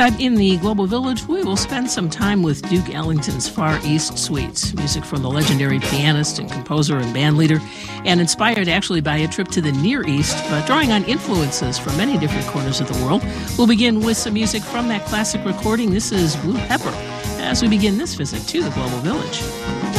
time in the Global Village, we will spend some time with Duke Ellington's Far East Suites, music from the legendary pianist and composer and bandleader, and inspired actually by a trip to the Near East, but drawing on influences from many different corners of the world. We'll begin with some music from that classic recording. This is Blue Pepper, as we begin this visit to the Global Village.